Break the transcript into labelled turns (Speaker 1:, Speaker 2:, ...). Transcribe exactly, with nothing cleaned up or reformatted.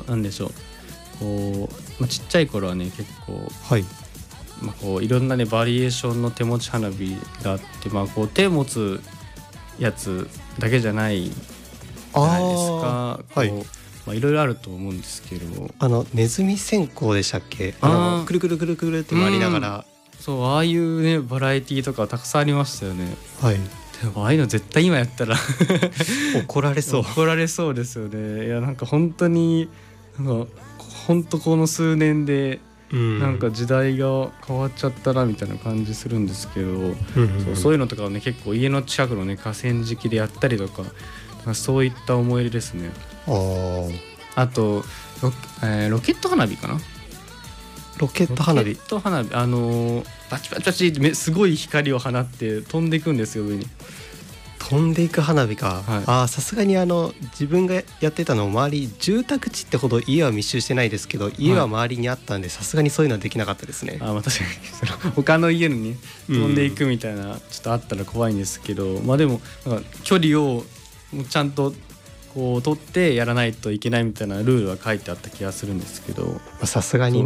Speaker 1: となんでしょう、こう、まあ、ちっちゃい頃はね結構、
Speaker 2: はい
Speaker 1: まあ、こういろんなねバリエーションの手持ち花火があって、まあ、こう手持つやつだけじゃないじゃないですか。
Speaker 2: あはい、
Speaker 1: こうまあ、いろいろあると思うんですけど、
Speaker 2: あのネズミ線香でしたっけ？あ
Speaker 1: あ
Speaker 2: のくるくるくるくるって回りながら、
Speaker 1: そうああいうねバラエティーとかたくさんありましたよね。
Speaker 2: はい、
Speaker 1: でもああいうの絶対今やったら
Speaker 2: 怒られそう
Speaker 1: 怒られそうですよね。いやなんか本当になんか本当この数年で
Speaker 2: うん
Speaker 1: なんか時代が変わっちゃったなみたいな感じするんですけど、
Speaker 2: うんうんうん、
Speaker 1: そう、そういうのとかをね結構家の近くのね河川敷でやったりとか、まあ、そういった思い出ですね。
Speaker 2: あ
Speaker 1: あと ロ,、えー、ロケット花火かな。
Speaker 2: ロケット花火、
Speaker 1: ロケット花火、あのー、バチバチバチってすごい光を放って飛んでいくんですよ上に。
Speaker 2: 飛んでいく花火か、
Speaker 1: はい、
Speaker 2: あさすがにあの自分がやってたの周り住宅地ってほど家は密集してないですけど家は周りにあったんでさすがにそういうのはできなかったですね。
Speaker 1: あまあ確かに他の家に、ね、飛んでいくみたいな、うん、ちょっとあったら怖いんですけど、まあでもなんか距離をちゃんとこう取ってやらないといけないみたいなルールは書いてあった気がするんですけど、
Speaker 2: さすがに